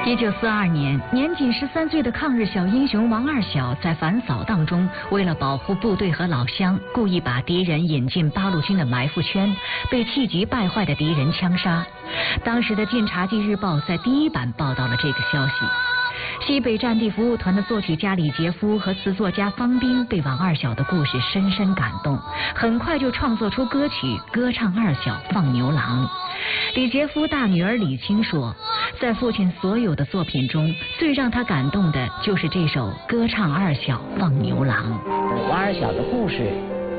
1942年，年仅13岁的抗日小英雄王二小在反扫荡中，为了保护部队和老乡，故意把敌人引进八路军的埋伏圈，被气急败坏的敌人枪杀。当时的《晋察冀日报》在第一版报道了这个消息。西北战地服务团的作曲家李杰夫和词作家方斌被王二小的故事深深感动，很快就创作出歌曲《歌唱二小放牛郎》。李杰夫大女儿李青说，在父亲所有的作品中，最让他感动的就是这首《歌唱二小放牛郎》。 王二小的故事，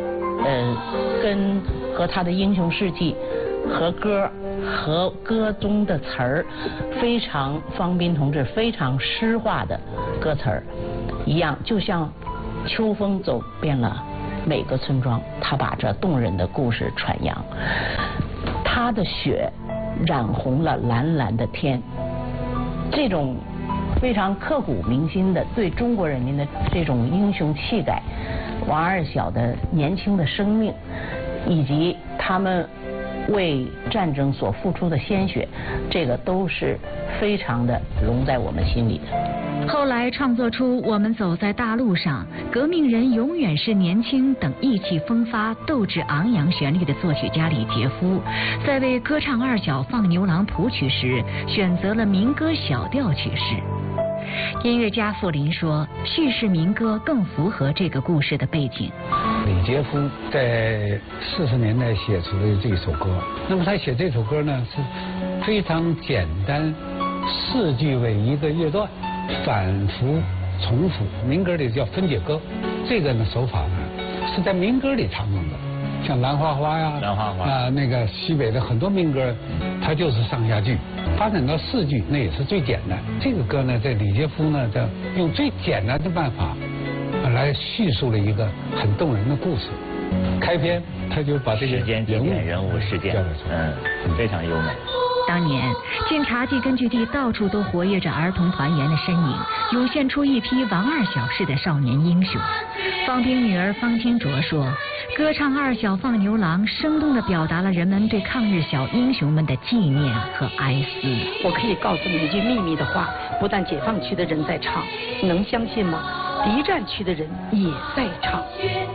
和他的英雄事迹和歌中的词儿，非常方斌同志非常诗化的歌词儿一样，就像秋风走遍了每个村庄，他把这动人的故事传扬。他的血染红了蓝蓝的天，这种非常刻骨铭心的对中国人民的这种英雄气概，王二小的年轻的生命，以及他们为战争所付出的鲜血，这个都是非常的融在我们心里的。 后来创作出《我们走在大路上》《革命人永远是年轻》等意气风发、斗志昂扬旋律的作曲家李杰夫，在为歌唱二小放牛郎谱曲时，选择了民歌小调曲式。音乐家傅林说，叙事民歌更符合这个故事的背景。 李杰夫在40年代写出的这首歌，那么他写这首歌呢是非常简单，4句为一个乐段，反复重复。民歌里叫分解歌，这个呢手法呢是在民歌里常用的，像兰花花呀，那个西北的很多民歌，它就是上下句。发展到4句，那也是最简单。这个歌呢，在李杰夫呢，在用最简单的办法来叙述了一个很动人的故事。开篇他就把这个时间节点、人物事件，非常优美。 当年晋察冀根据地到处都活跃着儿童团员的身影，涌现出一批王二小式的少年英雄。方斌女儿方清卓说，歌唱二小放牛郎生动地表达了人们对抗日小英雄们的纪念和哀思。 我可以告诉你一句秘密的话，不但解放区的人在唱，你能相信吗？敌占区的人也在唱。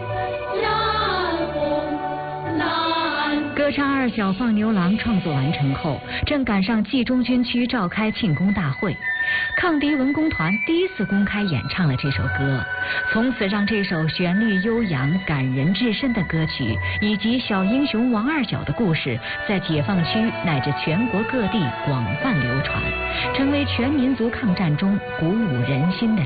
歌唱二小放牛郎创作完成后，正赶上冀中军区召开庆功大会，抗敌文工团第一次公开演唱了这首歌，从此让这首旋律悠扬、感人至深的歌曲，以及小英雄王二小的故事，在解放区乃至全国各地广泛流传，成为全民族抗战中鼓舞人心的